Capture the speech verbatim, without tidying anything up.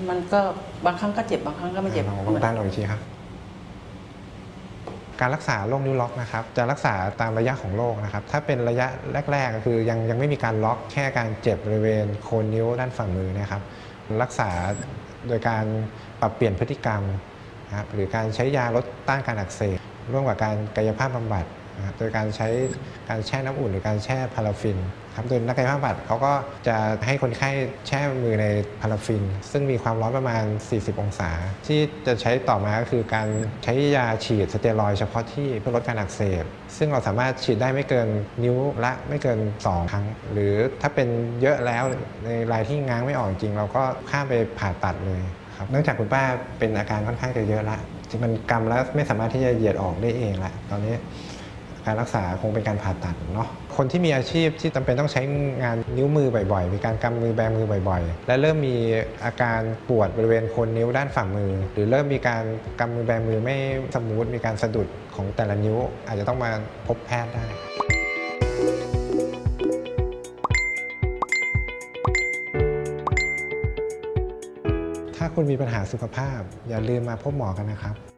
มันก็บางครั้งก็เจ็บบางครั้งก็ไม่เจ็บลองลองด้านลงอีกทีครับการรักษาโรคนิ้วล็อกนะครับจะรักษาตามระยะของโรคนะครับถ้าเป็นระยะแรกๆก็คือยังยังไม่มีการล็อกแค่การเจ็บบริเวณโคนนิ้วด้านฝ่ามือนะครับรักษาโดยการปรับเปลี่ยนพฤติกรรมนะครับหรือการใช้ยาลดต้านการอักเสบร่วมกับการกายภาพบำบัดนะครับโดยการใช้การแช่น้ำอุ่นหรือการแช่พาราฟินครับโดยนักกายภาพบำบัดเขาก็จะให้คนไข้แช่มือในพาราฟินซึ่งมีความร้อนประมาณสี่สิบองศาที่จะใช้ต่อมาก็คือการใช้ยาฉีดสเตียรอยด์เฉพาะที่เพื่อลดการอักเสบซึ่งเราสามารถฉีดได้ไม่เกินนิ้วละไม่เกินสองครั้งหรือถ้าเป็นเยอะแล้วในรายที่ง้างไม่ออกจริงเราก็ข้ามไปผ่าตัดเลยครับเนื่องจากคุณป้าเป็นอาการค่อนข้างจะเยอะละที่มันกำแล้วไม่สามารถที่จะเหยียดออกได้เองละตอนนี้การรักษาคงเป็นการผ่าตัดเนาะคนที่มีอาชีพที่จำเป็นต้องใช้งานนิ้วมือบ่อยๆมีการกำมือแบมือบ่อยๆและเริ่มมีอาการปวดบริเวณโคนนิ้วด้านฝ่ามือหรือเริ่มมีการกำมือแบมือไม่สมูทมีการสะดุดของแต่ละนิ้วอาจจะต้องมาพบแพทย์ได้ถ้าคุณมีปัญหาสุขภาพอย่าลืมมาพบหมอกันนะครับ